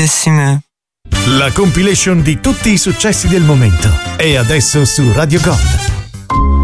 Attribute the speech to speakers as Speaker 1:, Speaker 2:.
Speaker 1: vedessi me.
Speaker 2: La compilation di tutti i successi del momento è adesso su Radio God.